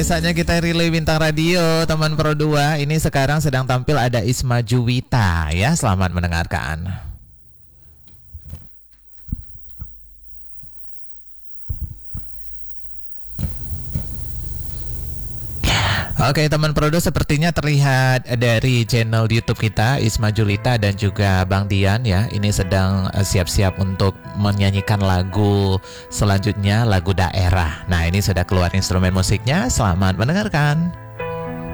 Biasanya kita relay bintang radio teman Pro 2. Ini sekarang sedang tampil ada Isma Juwita ya. Selamat mendengarkan. Oke teman Prodo, sepertinya terlihat dari channel YouTube kita Isma Julita dan juga Bang Dian ya. Ini sedang siap-siap untuk menyanyikan lagu selanjutnya, lagu daerah. Nah ini sudah keluar instrumen musiknya. Selamat mendengarkan.